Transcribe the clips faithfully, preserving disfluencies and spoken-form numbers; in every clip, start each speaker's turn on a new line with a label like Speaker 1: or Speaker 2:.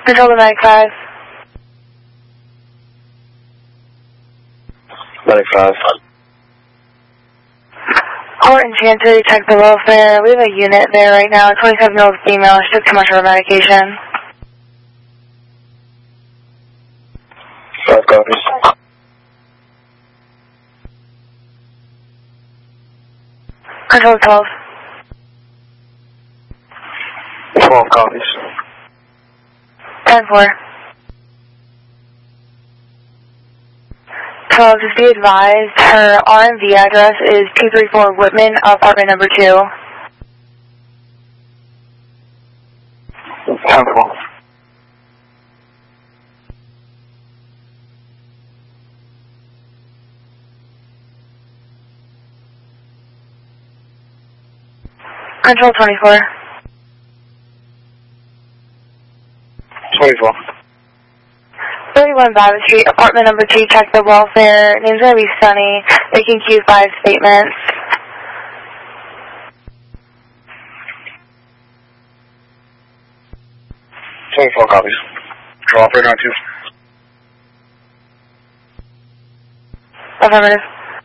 Speaker 1: Control to Medic five.
Speaker 2: Medic five.
Speaker 1: Horton Chantry, check the welfare. We have a unit there right now, twenty-seven year old female. She took too much of her medication.
Speaker 2: Five copies.
Speaker 1: Control to twelve.
Speaker 2: Twelve copies.
Speaker 1: ten four. twelve, just be advised, her R M V address is two three four Whitman, apartment number two.
Speaker 2: ten four.
Speaker 1: Control twenty-four.
Speaker 2: twenty-four.
Speaker 1: thirty-one Babbitt Street, apartment number two, check the welfare. Name's going to be Sunny, making Q five statements.
Speaker 2: twenty-four copies. Draw operator on two.
Speaker 1: Affirmative.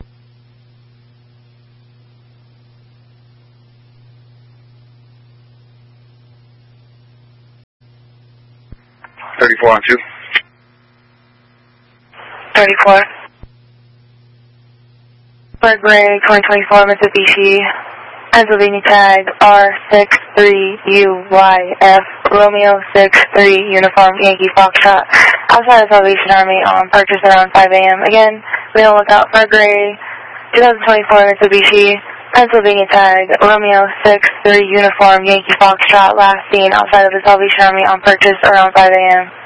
Speaker 2: thirty-four on two.
Speaker 1: thirty-four. Fred Gray, twenty twenty-four Mitsubishi, Pennsylvania tag R six three U Y F, Romeo six three Uniform Yankee Foxtrot, outside of Salvation Army on purchase around five A M Again, we don't look out Fred Gray, twenty twenty-four Mitsubishi, Pennsylvania tag Romeo six three Uniform Yankee Foxtrot, last seen outside of the Salvation Army on purchase around five A M